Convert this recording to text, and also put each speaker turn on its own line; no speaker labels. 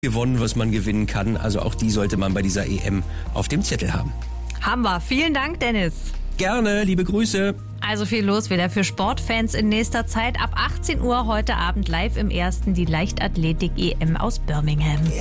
gewonnen, was man gewinnen kann. Also auch die sollte man bei dieser EM auf dem Zettel haben.
Haben wir. Vielen Dank, Dennis.
Gerne, liebe Grüße.
Also viel los wieder für Sportfans in nächster Zeit. Ab 18 Uhr heute Abend live im Ersten die Leichtathletik-EM aus Birmingham.